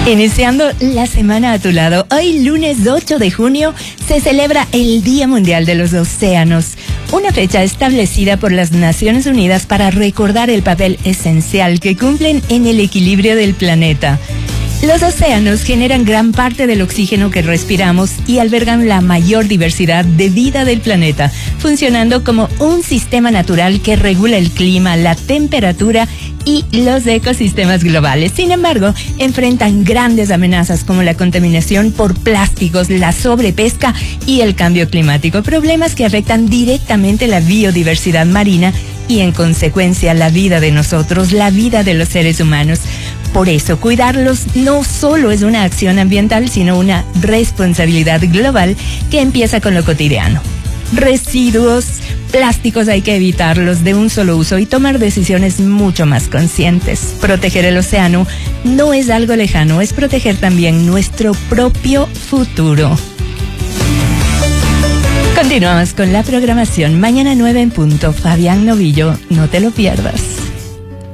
Iniciando la semana a tu lado, hoy lunes 8 de junio se celebra el Día Mundial de los Océanos, una fecha establecida por las Naciones Unidas para recordar el papel esencial que cumplen en el equilibrio del planeta. Los océanos generan gran parte del oxígeno que respiramos y albergan la mayor diversidad de vida del planeta, funcionando como un sistema natural que regula el clima, la temperatura y los ecosistemas globales. Sin embargo, enfrentan grandes amenazas como la contaminación por plásticos, la sobrepesca y el cambio climático, problemas que afectan directamente la biodiversidad marina y en consecuencia la vida de nosotros, la vida de los seres humanos. Por eso, cuidarlos no solo es una acción ambiental, sino una responsabilidad global que empieza con lo cotidiano. Residuos, plásticos hay que evitarlos de un solo uso y tomar decisiones mucho más conscientes. Proteger el océano no es algo lejano, es proteger también nuestro propio futuro. Continuamos con la programación. Mañana 9 en punto. Fabián Novillo, no te lo pierdas.